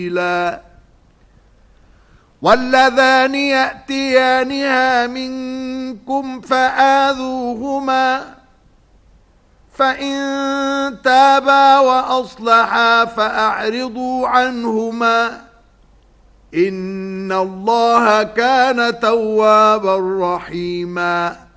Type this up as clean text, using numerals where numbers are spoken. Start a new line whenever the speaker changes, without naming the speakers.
واللذان يأتيانها منكم فآذوهما فإن تابا وأصلحا فأعرضوا عنهما إن الله كان توابا رحيما.